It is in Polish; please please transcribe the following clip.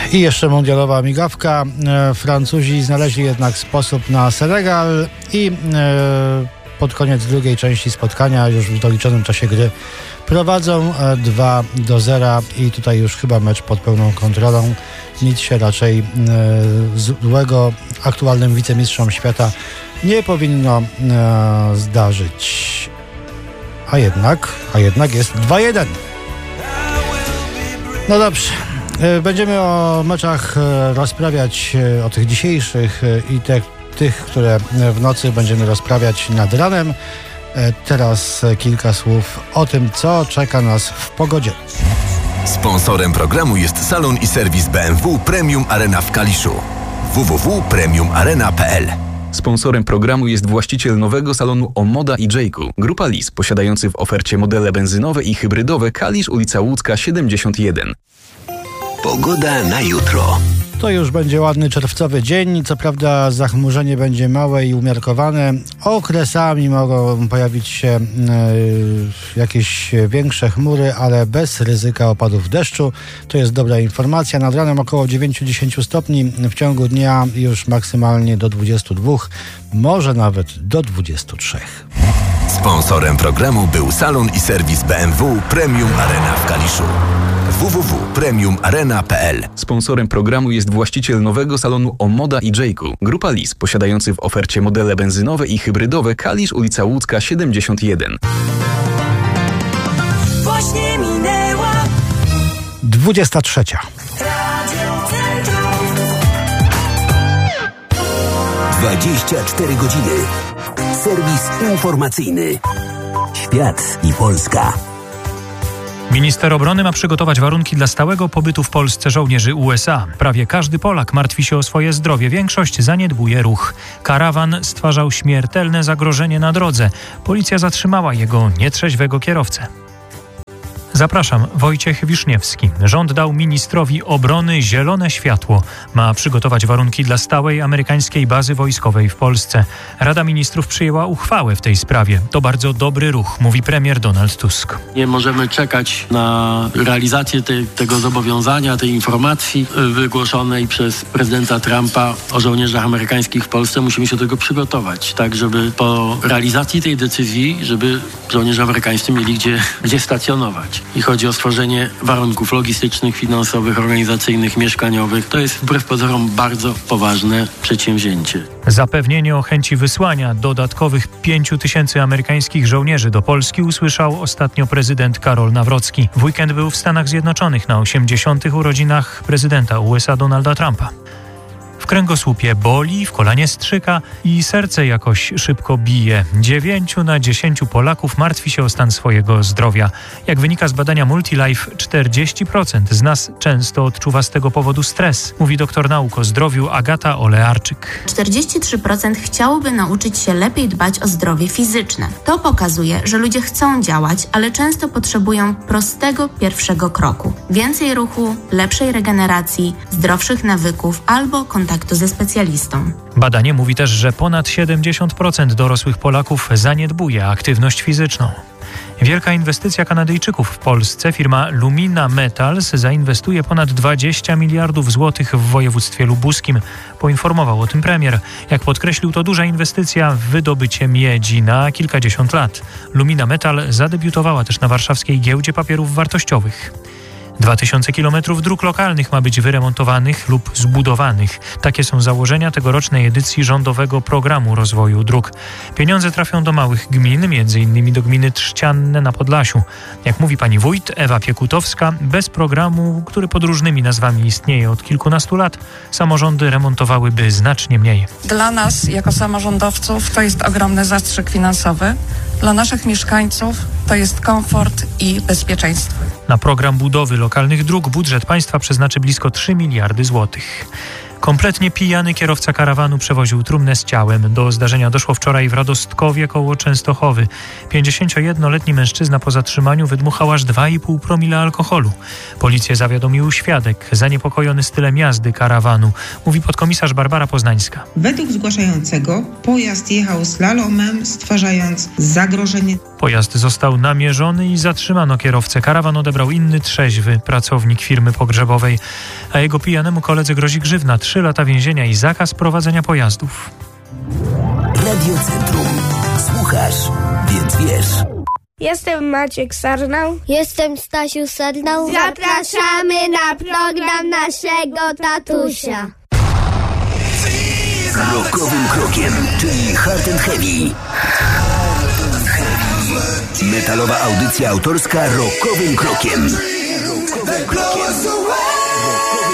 I jeszcze mundialowa migawka. Francuzi znaleźli jednak sposób na Senegal i pod koniec drugiej części spotkania, już w doliczonym czasie gry, prowadzą 2-0 i tutaj już chyba mecz pod pełną kontrolą. Nic się raczej złego aktualnym wicemistrzom świata nie powinno zdarzyć. A jednak jest 2-1. No dobrze. Będziemy o meczach rozprawiać, o tych dzisiejszych i tych, które w nocy będziemy rozprawiać nad ranem. Teraz kilka słów o tym, co czeka nas w pogodzie. Sponsorem programu jest salon i serwis BMW Premium Arena w Kaliszu. www.premiumarena.pl. Sponsorem programu jest właściciel nowego salonu Omoda i Jayku, Grupa Lis, posiadający w ofercie modele benzynowe i hybrydowe Kalisz, ulica Łódzka 71. Pogoda na jutro. To już będzie ładny czerwcowy dzień. Co prawda zachmurzenie będzie małe i umiarkowane. Okresami mogą pojawić się jakieś większe chmury, ale bez ryzyka opadów deszczu. To jest dobra informacja. Nad ranem około 9-10 stopni. W ciągu dnia już maksymalnie do 22, może nawet do 23. Sponsorem programu był salon i serwis BMW Premium Arena w Kaliszu. www.premiumarena.pl. Sponsorem programu jest właściciel nowego salonu Omoda i Jayku, Grupa Lis, posiadający w ofercie modele benzynowe i hybrydowe Kalisz, ulica Łódzka 71. Właśnie minęła 23. 24 godziny. Serwis informacyjny. Świat i Polska. Minister obrony ma przygotować warunki dla stałego pobytu w Polsce żołnierzy USA. Prawie każdy Polak martwi się o swoje zdrowie. Większość zaniedbuje ruch. Karawan stwarzał śmiertelne zagrożenie na drodze. Policja zatrzymała jego nietrzeźwego kierowcę. Zapraszam, Wojciech Wiszniewski. Rząd dał ministrowi obrony zielone światło. Ma przygotować warunki dla stałej amerykańskiej bazy wojskowej w Polsce. Rada Ministrów przyjęła uchwałę w tej sprawie. To bardzo dobry ruch, mówi premier Donald Tusk. Nie możemy czekać na realizację tego zobowiązania, tej informacji wygłoszonej przez prezydenta Trumpa o żołnierzach amerykańskich w Polsce. Musimy się do tego przygotować, tak żeby po realizacji tej decyzji, żeby żołnierze amerykańscy mieli gdzie stacjonować. I chodzi o stworzenie warunków logistycznych, finansowych, organizacyjnych, mieszkaniowych. To jest wbrew pozorom bardzo poważne przedsięwzięcie. Zapewnienie o chęci wysłania dodatkowych 5 000 amerykańskich żołnierzy do Polski usłyszał ostatnio prezydent Karol Nawrocki. W weekend był w Stanach Zjednoczonych na 80. urodzinach prezydenta USA Donalda Trumpa. W kręgosłupie boli, w kolanie strzyka i serce jakoś szybko bije. 9 na 10 Polaków martwi się o stan swojego zdrowia. Jak wynika z badania Multilife, 40% z nas często odczuwa z tego powodu stres, mówi doktor nauk o zdrowiu Agata Olearczyk. 43% chciałoby nauczyć się lepiej dbać o zdrowie fizyczne. To pokazuje, że ludzie chcą działać, ale często potrzebują prostego pierwszego kroku. Więcej ruchu, lepszej regeneracji, zdrowszych nawyków albo kontaktu ze specjalistą. Badanie mówi też, że ponad 70% dorosłych Polaków zaniedbuje aktywność fizyczną. Wielka inwestycja Kanadyjczyków w Polsce. Firma Lumina Metals zainwestuje ponad 20 miliardów złotych w województwie lubuskim. Poinformował o tym premier. Jak podkreślił, to duża inwestycja w wydobycie miedzi na kilkadziesiąt lat. Lumina Metal zadebiutowała też na warszawskiej giełdzie papierów wartościowych. 2000 kilometrów dróg lokalnych ma być wyremontowanych lub zbudowanych. Takie są założenia tegorocznej edycji rządowego programu rozwoju dróg. Pieniądze trafią do małych gmin, m.in. do gminy Trzcianne na Podlasiu. Jak mówi pani wójt Ewa Piekutowska, bez programu, który pod różnymi nazwami istnieje od kilkunastu lat, samorządy remontowałyby znacznie mniej. Dla nas, jako samorządowców, to jest ogromny zastrzyk finansowy. Dla naszych mieszkańców to jest komfort i bezpieczeństwo. Na program budowy lokalnych dróg budżet państwa przeznaczy blisko 3 miliardy złotych. Kompletnie pijany kierowca karawanu przewoził trumnę z ciałem. Do zdarzenia doszło wczoraj w Radostkowie koło Częstochowy. 51-letni mężczyzna po zatrzymaniu wydmuchał aż 2,5 promila alkoholu. Policję zawiadomił świadek, zaniepokojony stylem jazdy karawanu, mówi podkomisarz Barbara Poznańska. Według zgłaszającego pojazd jechał slalomem, stwarzając zagrożenie. Pojazd został namierzony i zatrzymano kierowcę. Karawan odebrał inny trzeźwy pracownik firmy pogrzebowej, a jego pijanemu koledze grozi grzywna, 3 lata więzienia i zakaz prowadzenia pojazdów. Radio Centrum. Słuchasz, więc wiesz. Jestem Maciek Sarnał. Jestem Stasiu Sarnał. Zapraszamy na program naszego tatusia. Rockowym krokiem, czyli Hard and Heavy. Metalowa audycja autorska Rockowym krokiem.